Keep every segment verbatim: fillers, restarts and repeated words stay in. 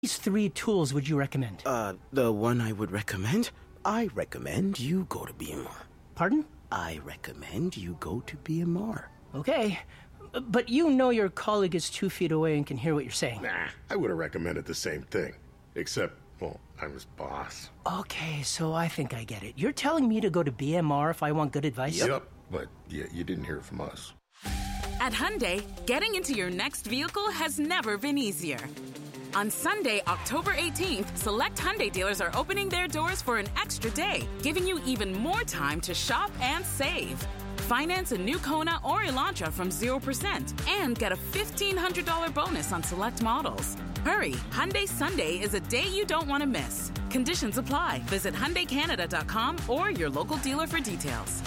these three tools would you recommend? Uh, the one I would recommend? I recommend you go to B M R. Pardon? I recommend you go to B M R. Okay, but you know your colleague is two feet away and can hear what you're saying. Nah, I would have recommended the same thing. Except, well, I'm his boss. Okay, so I think I get it. You're telling me to go to B M R if I want good advice? Yep, yep, but yeah, you didn't hear it from us. At Hyundai, getting into your next vehicle has never been easier. On Sunday, October eighteenth, select Hyundai dealers are opening their doors for an extra day, giving you even more time to shop and save. Finance a new Kona or Elantra from zero percent and get a fifteen hundred dollars bonus on select models. Hurry, Hyundai Sunday is a day you don't want to miss. Conditions apply. Visit Hyundai Canada dot com or your local dealer for details.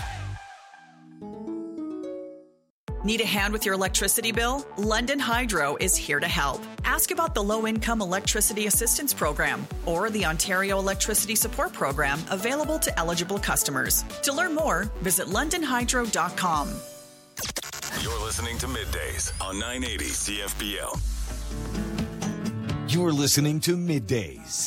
Need a hand with your electricity bill? London Hydro is here to help. Ask about the Low-Income Electricity Assistance Program or the Ontario Electricity Support Program available to eligible customers. To learn more, visit london hydro dot com. You're listening to Middays on nine eighty C F P L. You're listening to Middays.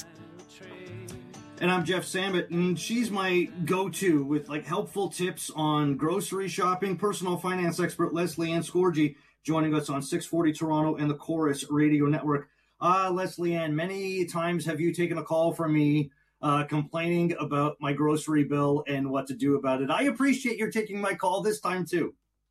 And I'm Jeff Sambit, and she's my go-to with like helpful tips on grocery shopping. Personal finance expert Leslie Ann Scorgi joining us on six forty Toronto and the Chorus Radio Network. Uh, Leslie Ann, many times have you taken a call from me uh, complaining about my grocery bill and what to do about it. I appreciate your taking my call this time too.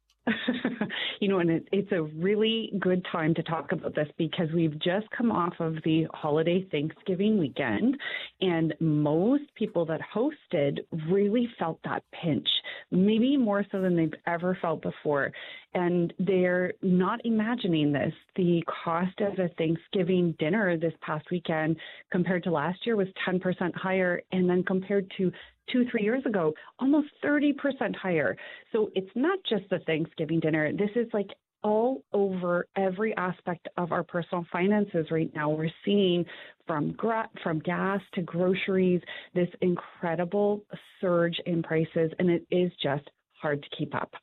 You know, and it, it's a really good time to talk about this because we've just come off of the holiday Thanksgiving weekend, and most people that hosted really felt that pinch, maybe more so than they've ever felt before. And they're not imagining this. The cost of a Thanksgiving dinner this past weekend compared to last year was ten percent higher, and then compared to two, three years ago, almost thirty percent higher. So it's not just the Thanksgiving dinner. This is like all over every aspect of our personal finances right now. We're seeing from gra- from gas to groceries, this incredible surge in prices, and it is just hard to keep up.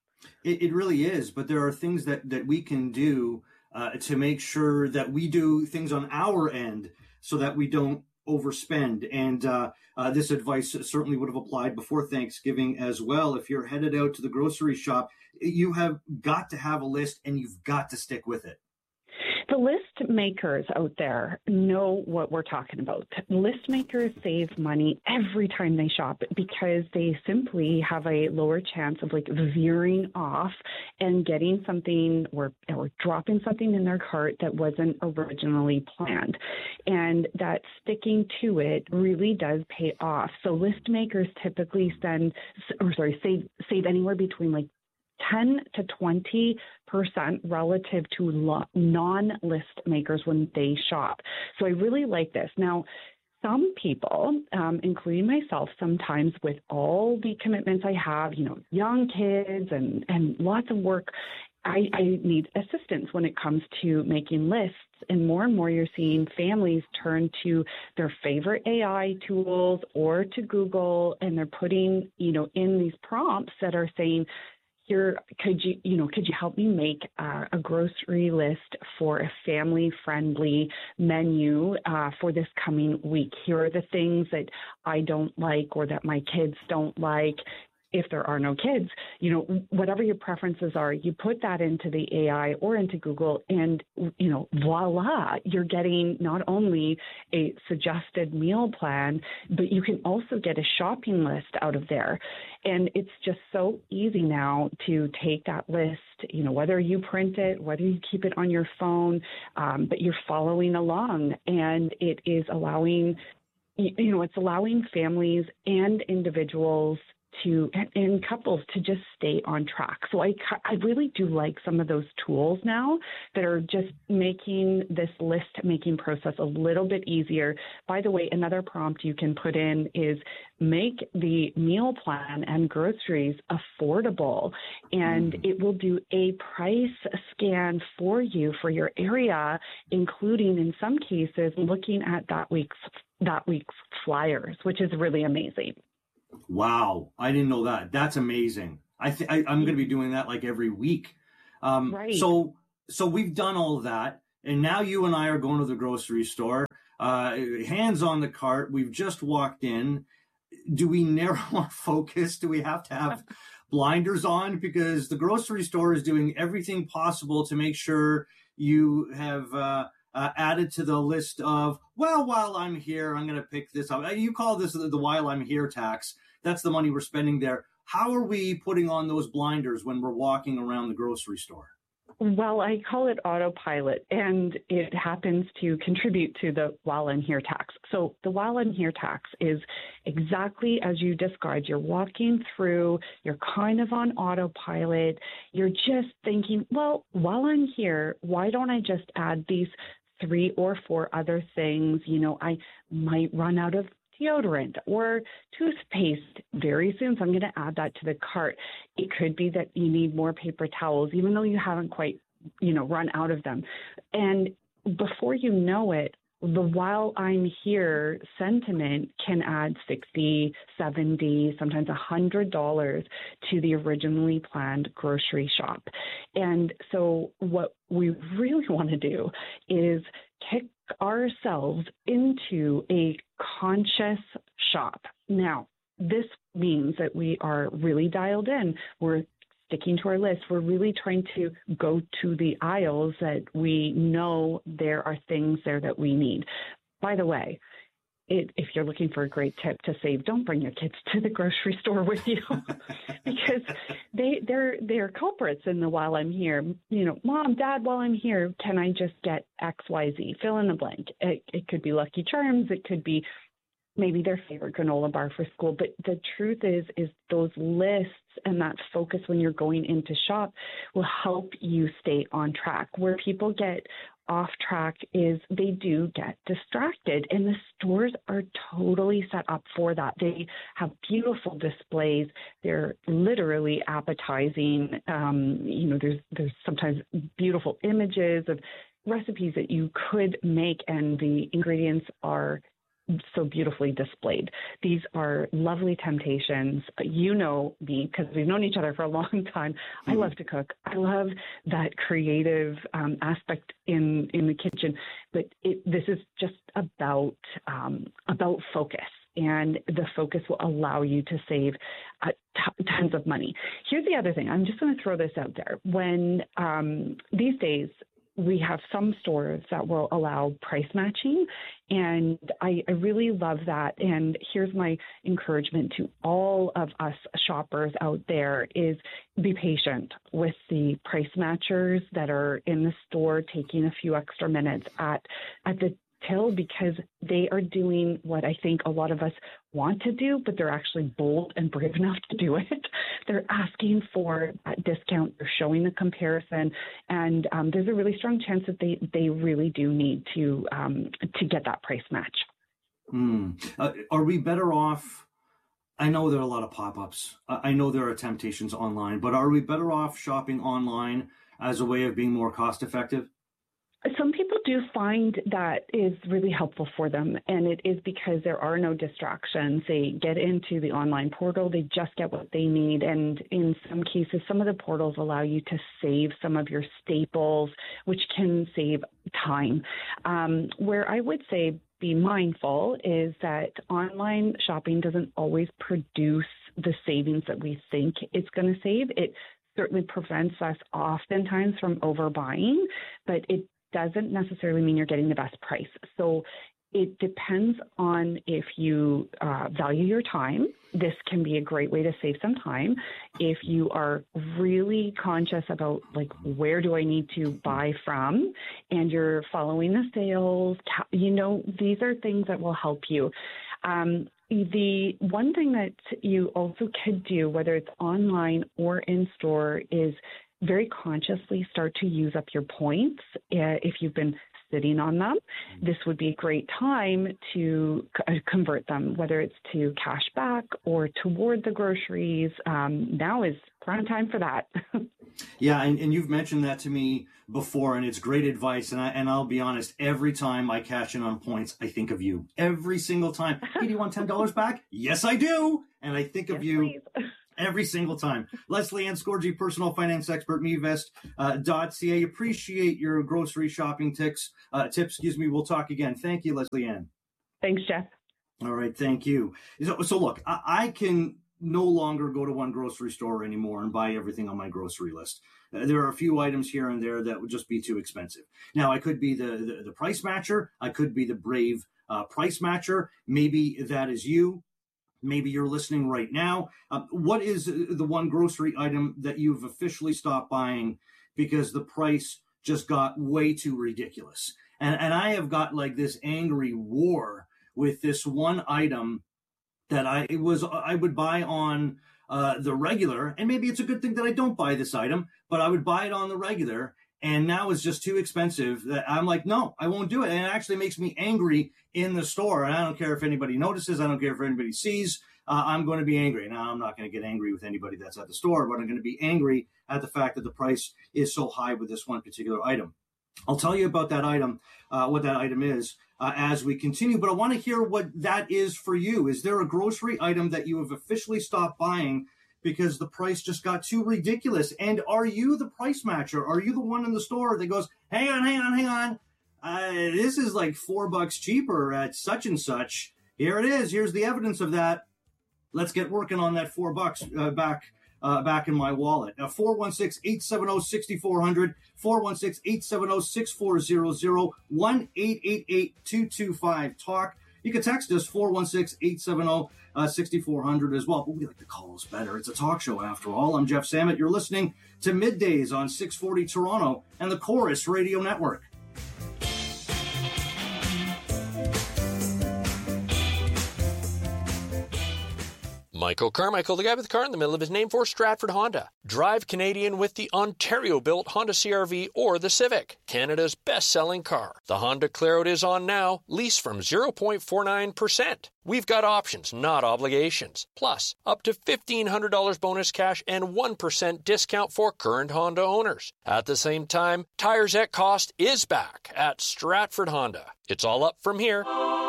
It, it really is, but there are things that, that we can do uh, to make sure that we do things on our end so that we don't overspend. And uh, uh, this advice certainly would have applied before Thanksgiving as well. If you're headed out to the grocery shop, you have got to have a list and you've got to stick with it. The list makers out there know what we're talking about. List makers save money every time they shop because they simply have a lower chance of like veering off and getting something or, or dropping something in their cart that wasn't originally planned. And that sticking to it really does pay off. So list makers typically send, or sorry, save, save anywhere between like ten to twenty percent relative to lo- non-list makers when they shop. So I really like this. Now, some people, um, including myself, sometimes with all the commitments I have, you know, young kids and, and lots of work, I, I need assistance when it comes to making lists. And more and more you're seeing families turn to their favorite A I tools or to Google, and they're putting, you know, in these prompts that are saying, here, could you, you know, could you help me make uh, a grocery list for a family-friendly menu uh, for this coming week? Here are the things that I don't like or that my kids don't like. If there are no kids, you know, whatever your preferences are, you put that into the A I or into Google and, you know, voila, you're getting not only a suggested meal plan, but you can also get a shopping list out of there. And it's just so easy now to take that list, you know, whether you print it, whether you keep it on your phone, um, but you're following along, and it is allowing, you know, it's allowing families and individuals to and couples to just stay on track. So I, I really do like some of those tools now that are just making this list making process a little bit easier. By the way, another prompt you can put in is make the meal plan and groceries affordable, and mm. it will do a price scan for you for your area, including in some cases looking at that week's that week's flyers, which is really amazing. Wow. I didn't know that. That's amazing. I th- I, I'm going to be doing that like every week. Um, right. So, so we've done all of that. and now you and I are going to the grocery store, uh, hands on the cart. We've just walked in. Do we narrow our focus? Do we have to have blinders on? Because the grocery store is doing everything possible to make sure you have uh, uh, added to the list of, well, while I'm here, I'm going to pick this up. You call this the, the while I'm here tax. That's the money we're spending there. How are we putting on those blinders when we're walking around the grocery store? Well, I call it autopilot, and it happens to contribute to the while I'm here tax. So the while I'm here tax is exactly as you described. You're walking through, you're kind of on autopilot. You're just thinking, well, while I'm here, why don't I just add these three or four other things? You know, I might run out of deodorant or toothpaste very soon, so I'm going to add that to the cart. It could be that you need more paper towels, even though you haven't quite, you know, run out of them. And before you know it, the while I'm here sentiment can add sixty, seventy, sometimes one hundred dollars to the originally planned grocery shop. And so what we really want to do is kick ourselves into a conscious shop. Now, this means that we are really dialed in. We're sticking to our list. We're really trying to go to the aisles that we know there are things there that we need. By the way, it, if you're looking for a great tip to save, don't bring your kids to the grocery store with you because they, they're they're culprits in the while I'm here. You know, Mom, Dad, while I'm here, can I just get X, Y, Z? Fill in the blank. It, it could be Lucky Charms. It could be maybe their favorite granola bar for school. But the truth is, is those lists and that focus when you're going into shop will help you stay on track. Where people get off track is they do get distracted, and the stores are totally set up for that. They have beautiful displays. They're literally appetizing. Um, you know, there's there's sometimes beautiful images of recipes that you could make, and the ingredients are so beautifully displayed. These are lovely temptations. You know me because we've known each other for a long time. Mm-hmm. I love to cook. I love that creative um, aspect in, in the kitchen. But it, this is just about um, about focus. And the focus will allow you to save uh, t- tons of money. Here's the other thing. I'm just going to throw this out there. When um, these days, we have some stores that will allow price matching, and I, I really love that. And here's my encouragement to all of us shoppers out there is be patient with the price matchers that are in the store taking a few extra minutes at, at the till, because they are doing what I think a lot of us want to do, but they're actually bold and brave enough to do it. They're asking for a discount. They're showing the comparison, and um, there's a really strong chance that they, they really do need to um, to get that price match. Hmm. Uh, are we better off? I know there are a lot of pop-ups. I know there are temptations online, but are we better off shopping online as a way of being more cost-effective? Some people do find that is really helpful for them, and it is because there are no distractions. They get into the online portal, they just get what they need, and in some cases, some of the portals allow you to save some of your staples, which can save time. Um, where I would say be mindful is that online shopping doesn't always produce the savings that we think it's going to save. It certainly prevents us oftentimes from overbuying, but it doesn't necessarily mean you're getting the best price. So it depends on if you uh, value your time. This can be a great way to save some time. If you are really conscious about, like, where do I need to buy from, and you're following the sales, you know, these are things that will help you. Um, the one thing that you also could do, whether it's online or in store, is very consciously start to use up your points. Uh, if you've been sitting on them, this would be a great time to c- convert them, whether it's to cash back or toward the groceries. Um, now is prime time for that. Yeah, and, and you've mentioned that to me before, and it's great advice. And, I, and I'll be honest, every time I cash in on points, I think of you. Every single time. Hey, do you want ten dollars back? Yes, I do. And I think Yes, of you. please. Every single time. Leslie Ann Scorgi, personal finance expert, mevest dot c a. Appreciate your grocery shopping tips. Uh, tips, excuse me. We'll talk again. Thank you, Leslie Ann. Thanks, Jeff. All right, thank you. So, so look, I, I can no longer go to one grocery store anymore and buy everything on my grocery list. Uh, there are a few items here and there that would just be too expensive. Now, I could be the, the, the price matcher. I could be the brave uh, price matcher. Maybe that is you. Maybe you're listening right now. Uh, what is the one grocery item that you've officially stopped buying because the price just got way too ridiculous? And, and I have got like this angry war with this one item that I it was I would buy on uh, the regular, and maybe it's a good thing that I don't buy this item, but I would buy it on the regular, and now it's just too expensive that I'm like, no, I won't do it. And it actually makes me angry in the store, and I don't care if anybody notices. I don't care if anybody sees. Uh, I'm going to be angry. Now, I'm not going to get angry with anybody that's at the store, but I'm going to be angry at the fact that the price is so high with this one particular item. I'll tell you about that item, uh, what that item is, uh, as we continue, but I want to hear what that is for you. Is there a grocery item that you have officially stopped buying because the price just got too ridiculous? And are you the price matcher? Are you the one in the store that goes, hang on, hang on, hang on. Uh, this is like four bucks cheaper at such and such. Here it is. Here's the evidence of that. Let's get working on that four bucks uh, back uh, back in my wallet. Uh, four one six, eight seven zero, six four zero zero, four one six, eight seven zero, six four zero zero, one eight eight eight, two two five, talk. You can text us four one six, eight seven zero, six four zero zero as well. But we like to call us better. It's a talk show after all. I'm Jeff Samet. You're listening to Middays on six forty Toronto and the Chorus Radio Network. Michael Carmichael, the guy with the car in the middle of his name, for Stratford Honda. Drive Canadian with the Ontario-built Honda C R V or the Civic, Canada's best-selling car. The Honda Claret is on now, lease from zero point four nine percent. We've got options, not obligations. Plus, up to fifteen hundred dollars bonus cash and one percent discount for current Honda owners. At the same time, Tires at Cost is back at Stratford Honda. It's all up from here.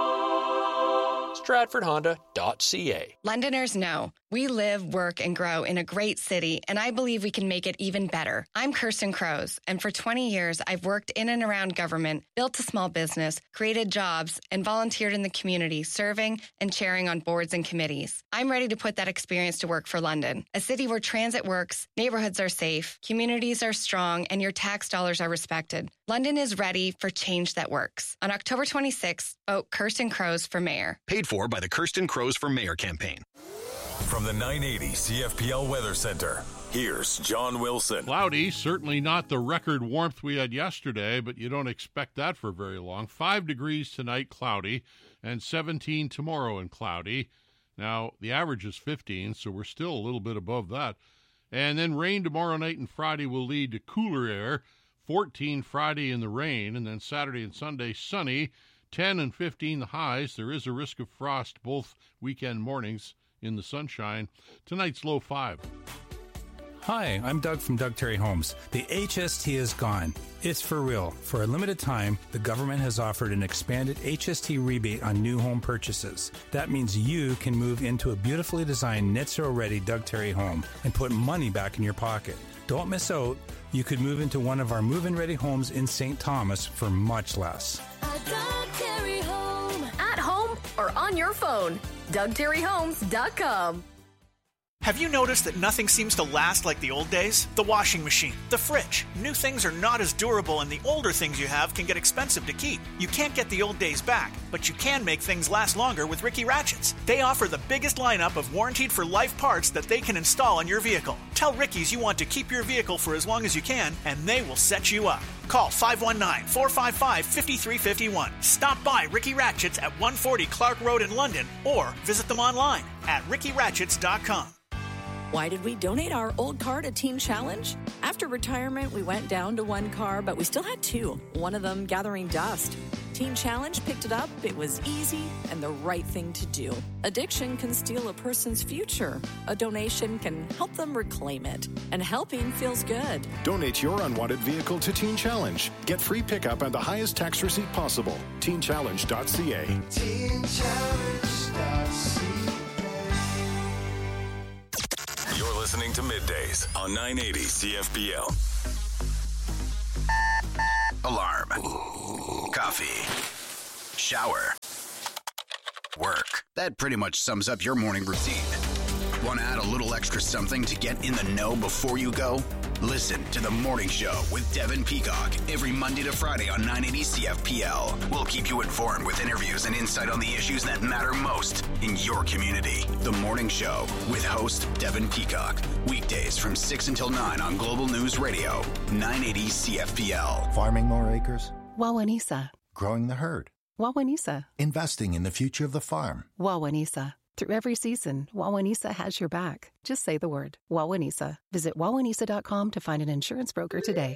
Stratford Honda dot c a. Londoners know we live, work, and grow in a great city, and I believe we can make it even better. I'm Kirsten Crows, and for twenty years, I've worked in and around government, built a small business, created jobs, and volunteered in the community, serving and chairing on boards and committees. I'm ready to put that experience to work for London, a city where transit works, neighborhoods are safe, communities are strong, and your tax dollars are respected. London is ready for change that works. On October twenty-sixth, vote Kirsten Crows for mayor. Paid for by the Kirsten Crows for Mayor campaign. From the nine eighty C F P L Weather Center, here's John Wilson. Cloudy, certainly not the record warmth we had yesterday, but you don't expect that for very long. Five degrees tonight, cloudy, and seventeen tomorrow and cloudy. Now, the average is fifteen, so we're still a little bit above that. And then rain tomorrow night and Friday will lead to cooler air. fourteen Friday in the rain, and then Saturday and Sunday sunny. ten and fifteen the highs. There is a risk of frost both weekend mornings in the sunshine. Tonight's low five. Hi, I'm Doug from Doug Terry Homes. The H S T is gone. It's for real. For a limited time, the government has offered an expanded H S T rebate on new home purchases. That means you can move into a beautifully designed net zero ready Doug Terry home and put money back in your pocket. Don't miss out. You could move into one of our move-in ready homes in Saint Thomas for much less. A Doug Terry home. At home or on your phone. Doug Terry Homes dot com. Have you noticed that nothing seems to last like the old days? The washing machine, the fridge. New things are not as durable, and the older things you have can get expensive to keep. You can't get the old days back, but you can make things last longer with Ricky Ratchets. They offer the biggest lineup of warranted for life parts that they can install on your vehicle. Tell Ricky's you want to keep your vehicle for as long as you can, and they will set you up. Call five one nine, four five five, five three five one. Stop by Ricky Ratchets at one forty Clark Road in London, or visit them online at ricky ratchets dot com. Why did we donate our old car to Teen Challenge? After retirement, we went down to one car, but we still had two, one of them gathering dust. Teen Challenge picked it up. It was easy and the right thing to do. Addiction can steal a person's future. A donation can help them reclaim it. And helping feels good. Donate your unwanted vehicle to Teen Challenge. Get free pickup and the highest tax receipt possible. teen challenge dot c a. teen challenge dot c a. listening to Middays on nine eighty C F P L. Alarm. Coffee. Shower. Work. That pretty much sums up your morning routine. Want to add a little extra something to get in the know before you go? Listen to The Morning Show with Devin Peacock every Monday to Friday on nine eighty C F P L. We'll keep you informed with interviews and insight on the issues that matter most in your community. The Morning Show with host Devin Peacock. Weekdays from six until nine on Global News Radio, nine eighty C F P L. Farming more acres. Wawanisa. Growing the herd. Wawanisa. Investing in the future of the farm. Wawanisa. Through every season, Wawanisa has your back. Just say the word, Wawanisa. Visit wawanisa dot com to find an insurance broker today.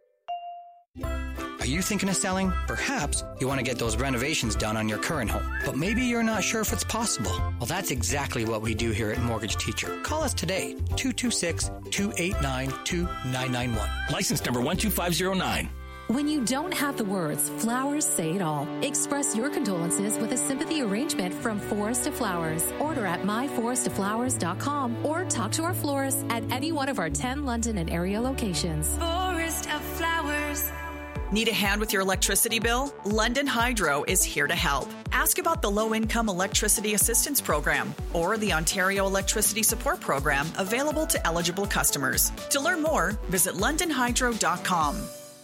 Are you thinking of selling? Perhaps you want to get those renovations done on your current home, but maybe you're not sure if it's possible. Well, that's exactly what we do here at Mortgage Teacher. Call us today, two two six, two eight nine, two nine nine one. License number one two five zero nine. When you don't have the words, flowers say it all. Express your condolences with a sympathy arrangement from Forest to Flowers. Order at my forest to flowers dot com or talk to our florist at any one of our ten London and area locations. Forest of Flowers. Need a hand with your electricity bill? London Hydro is here to help. Ask about the Low-Income Electricity Assistance Program or the Ontario Electricity Support Program available to eligible customers. To learn more, visit london hydro dot com.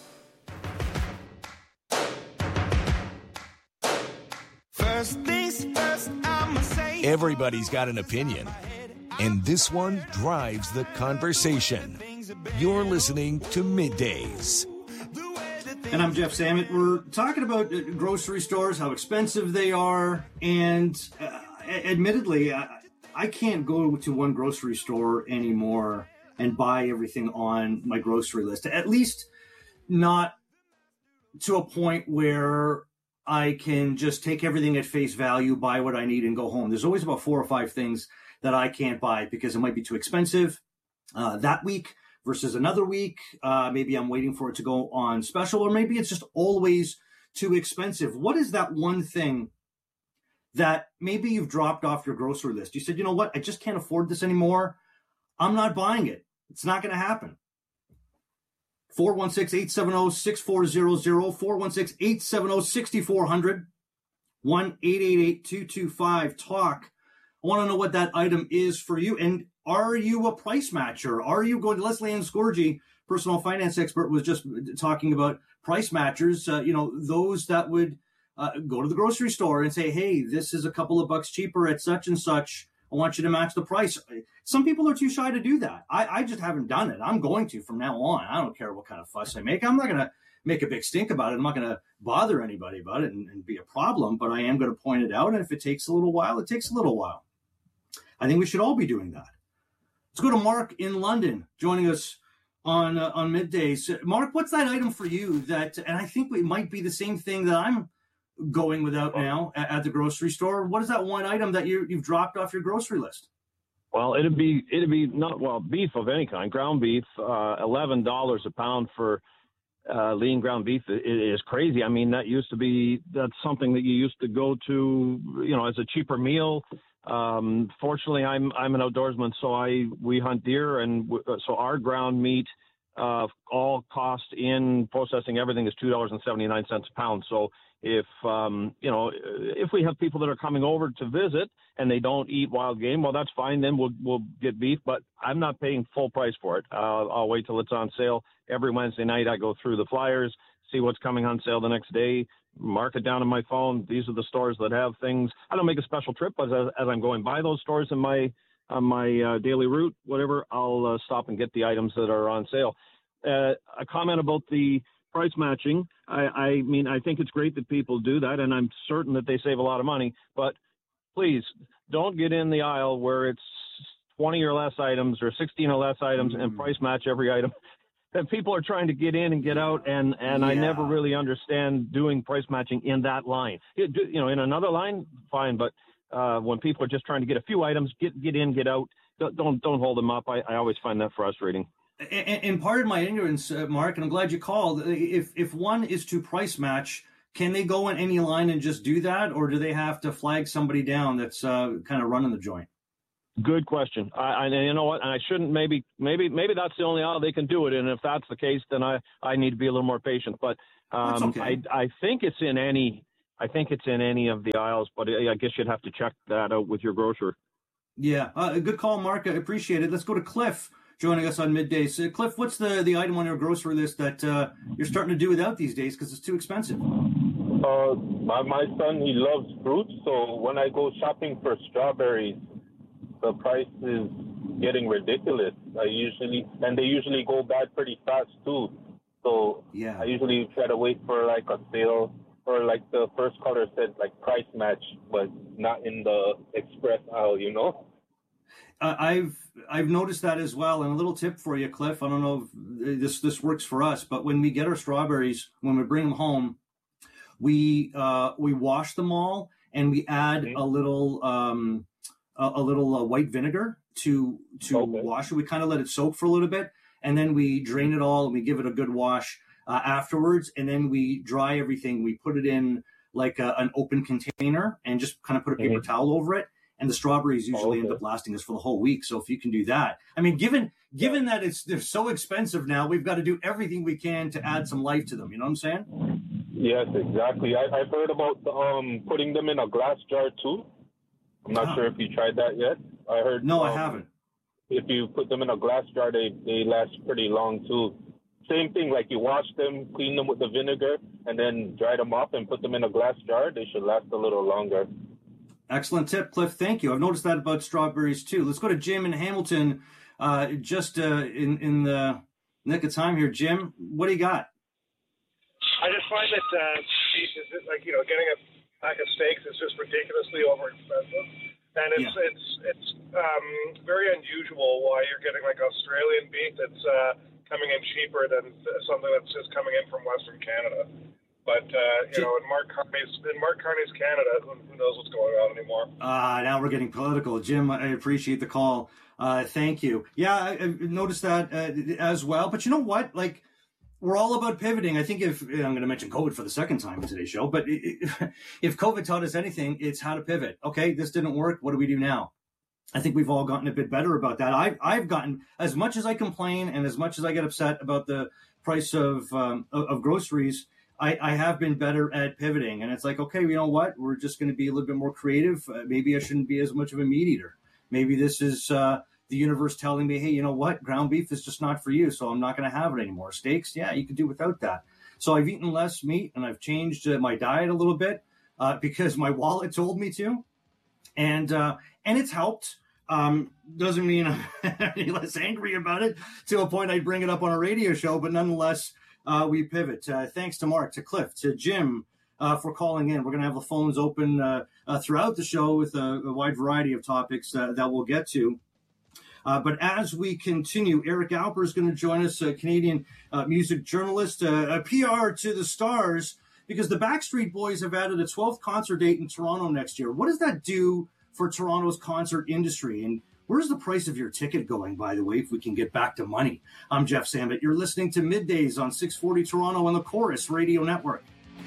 First things first, I'ma say everybody's got an opinion, and this one drives the conversation. You're listening to Middays. And I'm Jeff Samet. We're talking about grocery stores, how expensive they are, and uh, admittedly, I, I can't go to one grocery store anymore and buy everything on my grocery list. At least not to a point where I can just take everything at face value, buy what I need, and go home. There's always about four or five things that I can't buy because it might be too expensive uh, that week versus another week. Uh, maybe I'm waiting for it to go on special, or maybe it's just always too expensive. What is that one thing that maybe you've dropped off your grocery list? You said, you know what, I just can't afford this anymore. I'm not buying it. It's not going to happen. four one six, eight seven zero, six four zero zero, four one six, eight seven zero, six four zero zero, one eight eight eight, two two five, talk. I want to know what that item is for you. And are you a price matcher? Are you going to Leslie Ann Scorgie, personal finance expert, was just talking about price matchers, uh, you know, those that would uh, go to the grocery store and say, hey, this is a couple of bucks cheaper at such and such. I want you to match the price. Some people are too shy to do that. I, I just haven't done it. I'm going to from now on. I don't care what kind of fuss I make. I'm not going to make a big stink about it. I'm not going to bother anybody about it and, and be a problem, but I am going to point it out. And if it takes a little while, it takes a little while. I think we should all be doing that. Let's go to Mark in London, joining us on uh, on middays. Mark, what's that item for you that, and I think it might be the same thing that I'm going without now at, at the grocery store. What is that one item that you, you've dropped off your grocery list? Well, it'd be it'd be not well beef of any kind, ground beef, uh, eleven dollars a pound for uh, lean ground beef. It, it is crazy. I mean, that used to be that's something that you used to go to, you know, as a cheaper meal. Um, fortunately, I'm I'm an outdoorsman, so I we hunt deer, and w- so our ground meat, uh, all cost in processing everything is two dollars and seventy nine cents a pound. So if um, you know if we have people that are coming over to visit and they don't eat wild game, well, that's fine. Then we'll we'll get beef, but I'm not paying full price for it. Uh, I'll wait till it's on sale. Every Wednesday night, I go through the flyers, see what's coming on sale the next day, mark it down on my phone. These are the stores that have things. I don't make a special trip, but as, as I'm going by those stores in my on my uh, daily route, whatever, I'll uh, stop and get the items that are on sale. Uh, a comment about the price matching. I, I mean, I think it's great that people do that, and I'm certain that they save a lot of money. But please don't get in the aisle where it's twenty or less items or sixteen or less items mm-hmm. and price match every item. And people are trying to get in and get out, and, and yeah. I never really understand doing price matching in that line. You know, in another line, fine, but uh, when people are just trying to get a few items, get get in, get out, don't don't hold them up. I, I always find that frustrating. And, and pardon my ignorance, uh, Mark, and I'm glad you called. If if one is to price match, can they go in any line and just do that, or do they have to flag somebody down that's uh, kind of running the joint? Good question. I, I, you know what? And I shouldn't. Maybe, maybe, maybe that's the only aisle they can do it. And if that's the case, then I, I need to be a little more patient. But um, okay. I, I think it's in any. I think it's in any of the aisles. But I guess you'd have to check that out with your grocer. Yeah, uh, good call, Mark. I appreciate it. Let's go to Cliff joining us on Middays. Uh, Cliff, what's the, the item on your grocery list that uh, you're starting to do without these days because it's too expensive? Uh, my, my son, he loves fruit, so when I go shopping for strawberries, the price is getting ridiculous. I usually, and they usually go bad pretty fast too. So yeah. I usually try to wait for like a sale, or like the first caller said, like price match, but not in the express aisle, you know? Uh, I've I've noticed that as well. And a little tip for you, Cliff. I don't know if this this works for us, but when we get our strawberries, when we bring them home, we uh, we wash them all and we add mm-hmm. a little um, a, a little uh, white vinegar to to okay. wash it. We kind of let it soak for a little bit, and then we drain it all and we give it a good wash uh, afterwards. And then we dry everything. We put it in like a, an open container and just kind of put a paper mm-hmm. towel over it. And the strawberries usually oh, okay. end up lasting us for the whole week. So if you can do that, I mean, given given that it's they're so expensive now, we've got to do everything we can to add some life to them. You know what I'm saying? Yes, exactly. I, I've heard about um, putting them in a glass jar too. I'm not oh. sure if you tried that yet. I heard. No, um, I haven't. If you put them in a glass jar, they, they last pretty long too. Same thing, like you wash them, clean them with the vinegar, and then dry them up and put them in a glass jar. They should last a little longer. Excellent tip, Cliff. Thank you. I've noticed that about strawberries, too. Let's go to Jim in Hamilton, uh, just uh, in, in the nick of time here. Jim, what do you got? I just find that, uh, like, you know, getting a pack of steaks is just ridiculously overexpensive. And it's yeah. it's it's um, very unusual why you're getting, like, Australian beef that's uh, coming in cheaper than something that's just coming in from Western Canada. But, uh, you know, in Mark Carney's, in Mark Carney's Canada, who, who knows what's going on anymore? Uh, now we're getting political. Jim, I appreciate the call. Uh, thank you. Yeah, I, I noticed that uh, as well. But you know what? Like, we're all about pivoting. I think if, I'm going to mention COVID for the second time in today's show, but if, if COVID taught us anything, it's how to pivot. Okay, this didn't work. What do we do now? I think we've all gotten a bit better about that. I've, I've gotten, as much as I complain and as much as I get upset about the price of, um, of, of groceries, I, I have been better at pivoting, and it's like, okay, you know what? We're just going to be a little bit more creative. Uh, maybe I shouldn't be as much of a meat eater. Maybe this is uh, the universe telling me, hey, you know what? Ground beef is just not for you, so I'm not going to have it anymore. Steaks, yeah, you can do without that. So I've eaten less meat, and I've changed uh, my diet a little bit uh, because my wallet told me to, and uh, and it's helped. Um, doesn't mean I'm any less angry about it to a point I'd bring it up on a radio show, but nonetheless, Uh, we pivot. Uh, thanks to Mark, to Cliff, to Jim uh, for calling in. We're going to have the phones open uh, uh, throughout the show with a, a wide variety of topics uh, that we'll get to. Uh, but as we continue, Eric Alper is going to join us, a Canadian uh, music journalist, uh, a P R to the stars, because the Backstreet Boys have added a twelfth concert date in Toronto next year. What does that do for Toronto's concert industry? And where's the price of your ticket going, by the way, if we can get back to money? I'm Jeff Sambit. You're listening to Middays on six forty Toronto on the Chorus Radio Network.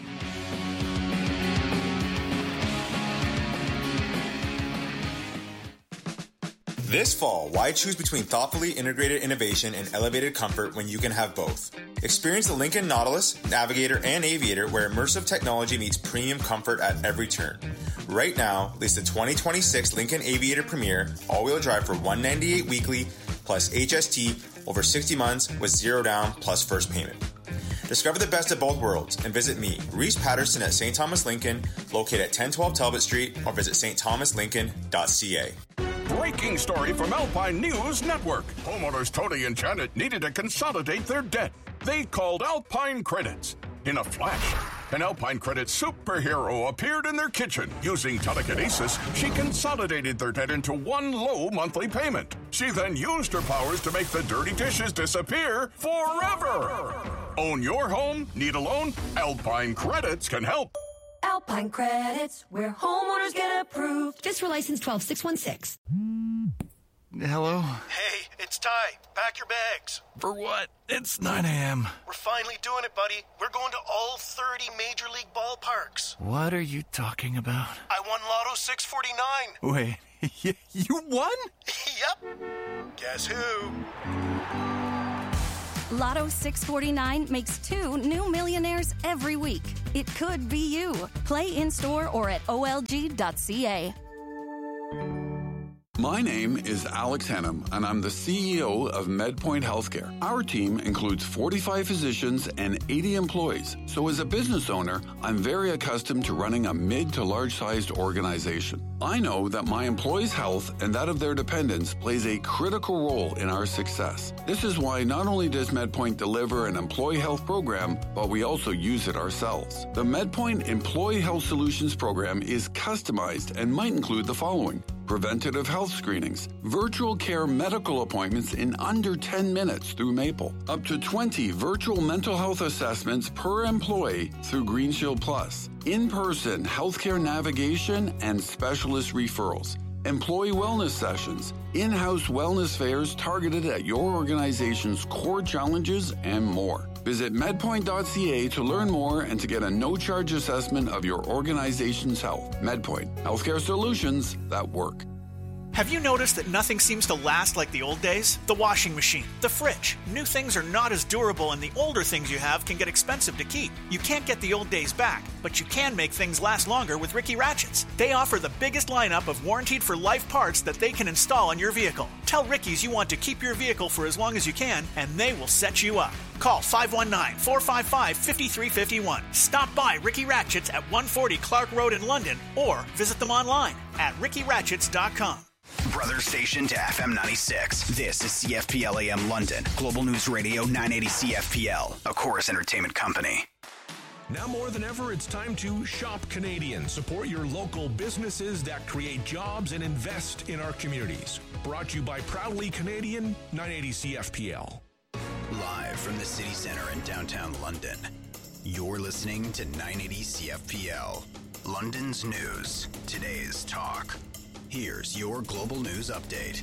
This fall, why choose between thoughtfully integrated innovation and elevated comfort when you can have both? Experience the Lincoln Nautilus, Navigator, and Aviator, where immersive technology meets premium comfort at every turn. Right now, lease the twenty twenty-six Lincoln Aviator Premier all-wheel drive for one hundred ninety-eight dollars weekly plus H S T over sixty months with zero down plus first payment. Discover the best of both worlds and visit me, Reese Patterson at Saint Thomas Lincoln, located at ten twelve Talbot Street, or visit s t thomas lincoln dot c a. Breaking story from Alpine News Network. Homeowners Tony and Janet needed to consolidate their debt. They called Alpine Credits. In a flash, an Alpine Credit superhero appeared in their kitchen. Using telekinesis, she consolidated their debt into one low monthly payment. She then used her powers to make the dirty dishes disappear forever. Own your home? Need a loan? Alpine Credits can help. Alpine Credits, where homeowners get approved. Fiscal license twelve six one six. Hello? Hey, it's Ty. Pack your bags. For what? It's nine a.m. We're finally doing it, buddy. We're going to all thirty Major League ballparks. What are you talking about? I won Lotto six forty-nine. Wait, you won? Yep. Guess who? Lotto six forty-nine makes two new millionaires every week. It could be you. Play in-store or at O L G dot C A. My name is Alex Hennum, and I'm the C E O of MedPoint Healthcare. Our team includes forty-five physicians and eighty employees. So as a business owner, I'm very accustomed to running a mid to large-sized organization. I know that my employees' health and that of their dependents plays a critical role in our success. This is why not only does MedPoint deliver an employee health program, but we also use it ourselves. The MedPoint Employee Health Solutions program is customized and might include the following: preventative health screenings, virtual care medical appointments in under ten minutes through Maple, up to twenty virtual mental health assessments per employee through Green Shield Plus, in-person healthcare navigation and specialist referrals, employee wellness sessions, in-house wellness fairs targeted at your organization's core challenges, and more. Visit medpoint dot c a to learn more and to get a no-charge assessment of your organization's health. MedPoint, healthcare solutions that work. Have you noticed that nothing seems to last like the old days? The washing machine, the fridge. New things are not as durable, and the older things you have can get expensive to keep. You can't get the old days back, but you can make things last longer with Ricky Ratchets. They offer the biggest lineup of warranted for life parts that they can install on your vehicle. Tell Ricky's you want to keep your vehicle for as long as you can, and they will set you up. Call five one nine, four five five, five three five one. Stop by Ricky Ratchets at one forty Clark Road in London, or visit them online at ricky ratchets dot com. Brother station to F M ninety-six. This is C F P L A M London. Global News Radio nine eighty C F P L, a Chorus Entertainment company. Now more than ever, it's time to shop Canadian. Support your local businesses that create jobs and invest in our communities. Brought to you by Proudly Canadian, nine eighty C F P L. Live from the city center in downtown London, you're listening to nine eighty C F P L. London's news, today's talk. Here's your global news update.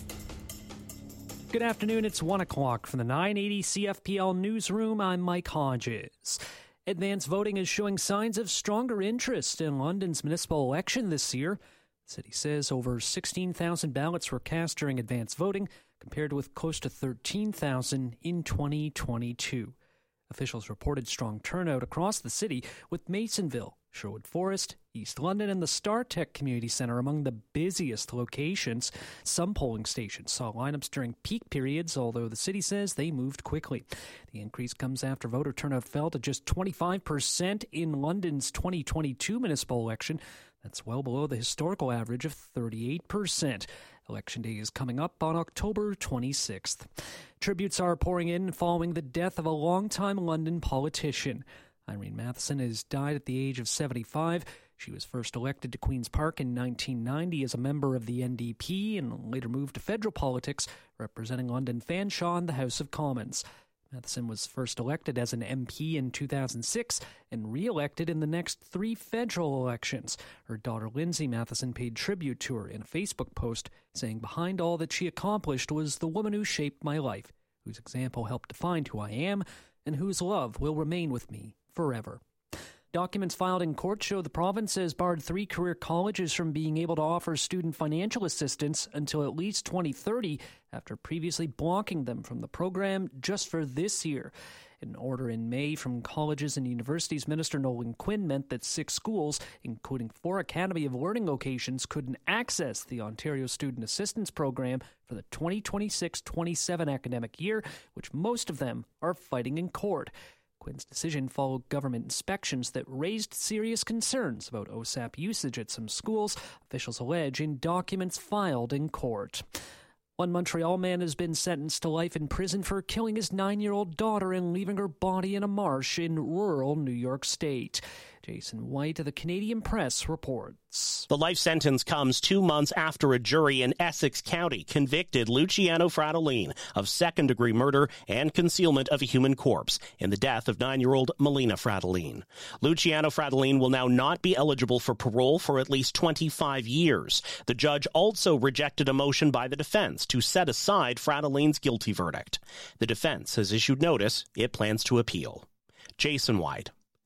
Good afternoon. It's one o'clock from the nine eighty C F P L newsroom. I'm Mike Hodges. Advance voting is showing signs of stronger interest in London's municipal election this year. The city says over sixteen thousand ballots were cast during advance voting, compared with close to thirteen thousand in twenty twenty-two. Officials reported strong turnout across the city, with Masonville, Sherwood Forest, East London, and the StarTech Community Centre among the busiest locations. Some polling stations saw lineups during peak periods, although the city says they moved quickly. The increase comes after voter turnout fell to just twenty-five percent in London's twenty twenty-two municipal election. That's well below the historical average of thirty-eight percent. Election Day is coming up on October twenty-sixth. Tributes are pouring in following the death of a longtime London politician. Irene Matheson has died at the age of seventy-five. She was first elected to Queen's Park in nineteen ninety as a member of the N D P and later moved to federal politics, representing London Fanshawe in the House of Commons. Matheson was first elected as an M P in two thousand six and re-elected in the next three federal elections. Her daughter Lindsay Matheson paid tribute to her in a Facebook post, saying behind all that she accomplished was the woman who shaped my life, whose example helped define who I am, and whose love will remain with me forever. Documents filed in court show the province has barred three career colleges from being able to offer student financial assistance until at least twenty thirty, after previously blocking them from the program just for this year. An order in May from Colleges and Universities Minister Nolan Quinn meant that six schools, including four Academy of Learning locations, couldn't access the Ontario Student Assistance Program for the twenty twenty-six twenty-seven academic year, which most of them are fighting in court. Quinn's decision followed government inspections that raised serious concerns about O S A P usage at some schools, officials allege in documents filed in court. One Montreal man has been sentenced to life in prison for killing his nine-year-old daughter and leaving her body in a marsh in rural New York State. Jason White of the Canadian Press reports. The life sentence comes two months after a jury in Essex County convicted Luciano Fratellin of second-degree murder and concealment of a human corpse in the death of nine-year-old Melina Fratellin. Luciano Fratellin will now not be eligible for parole for at least twenty-five years. The judge also rejected a motion by the defense to set aside Fratellin's guilty verdict. The defense has issued notice it plans to appeal. Jason White,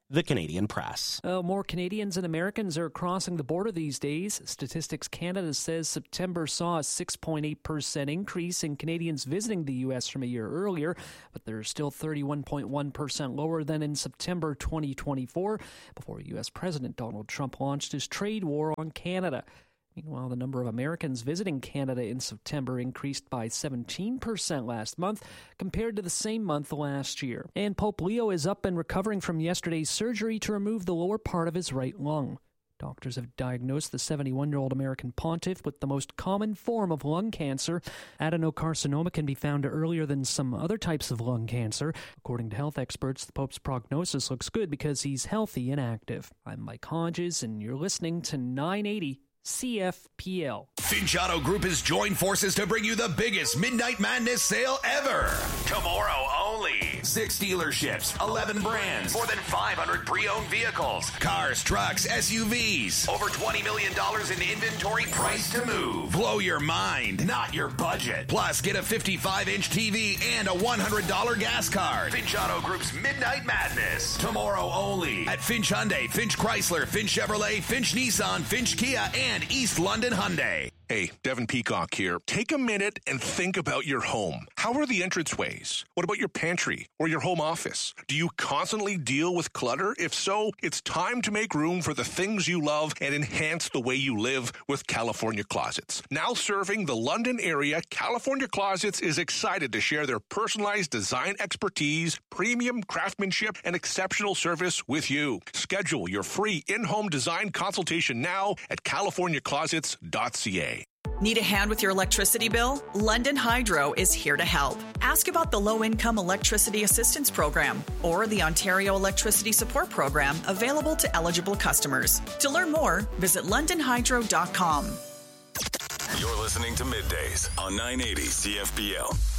The Canadian Press. Uh, more Canadians and Americans are crossing the border these days. Statistics Canada says September saw a six point eight percent increase in Canadians visiting the U S from a year earlier, but they're still thirty-one point one percent lower than in September twenty twenty-four, before U S President Donald Trump launched his trade war on Canada. Meanwhile, the number of Americans visiting Canada in September increased by seventeen percent last month compared to the same month last year. And Pope Leo is up and recovering from yesterday's surgery to remove the lower part of his right lung. Doctors have diagnosed the seventy-one-year-old American pontiff with the most common form of lung cancer. Adenocarcinoma can be found earlier than some other types of lung cancer. According to health experts, the Pope's prognosis looks good because he's healthy and active. I'm Mike Hodges, and you're listening to nine eighty C F P L. Finch Auto Group has joined forces to bring you the biggest Midnight Madness sale ever. Tomorrow only. Six dealerships, eleven brands, more than five hundred pre-owned vehicles, cars, trucks, S U Vs, over twenty million dollars in inventory priced to move. Blow your mind, not your budget. Plus, get a fifty-five inch T V and a one hundred dollars gas card. Finch Auto Group's Midnight Madness. Tomorrow only at Finch Hyundai, Finch Chrysler, Finch Chevrolet, Finch Nissan, Finch Kia, and East London Hyundai. Hey, Devin Peacock here. Take a minute and think about your home. How are the entranceways? What about your pantry or your home office? Do you constantly deal with clutter? If so, it's time to make room for the things you love and enhance the way you live with California Closets. Now serving the London area, California Closets is excited to share their personalized design expertise, premium craftsmanship, and exceptional service with you. Schedule your free in-home design consultation now at california closets dot c a. Need a hand with your electricity bill? London Hydro is here to help. Ask about the Low-Income Electricity Assistance Program or the Ontario Electricity Support Program available to eligible customers. To learn more, visit london hydro dot com. You're listening to Middays on nine eighty C F P L.